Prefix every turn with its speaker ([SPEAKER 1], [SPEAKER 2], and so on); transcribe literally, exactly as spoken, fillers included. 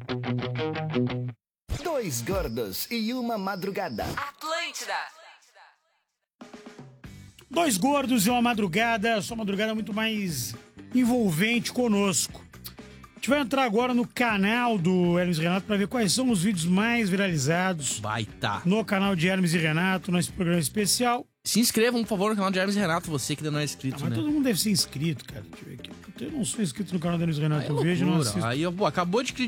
[SPEAKER 1] Dois gordos e uma madrugada.
[SPEAKER 2] Atlântida.
[SPEAKER 3] Dois gordos e uma madrugada, sua madrugada muito mais envolvente conosco. A gente vai entrar agora no canal do Hermes e Renato para ver quais são os vídeos mais viralizados.
[SPEAKER 4] Baita.
[SPEAKER 3] No canal de Hermes e Renato, nesse programa especial.
[SPEAKER 4] Se inscrevam, por favor, no canal de Hermes e Renato, você que ainda não é inscrito,
[SPEAKER 3] Ah, mas
[SPEAKER 4] né?
[SPEAKER 3] todo mundo deve ser inscrito, cara. Deixa eu ver aqui. Eu não sou inscrito no canal do Hermes e Renato,
[SPEAKER 4] Aí é
[SPEAKER 3] eu vejo e não
[SPEAKER 4] loucura.
[SPEAKER 3] assisto.
[SPEAKER 4] Aí, pô, acabou de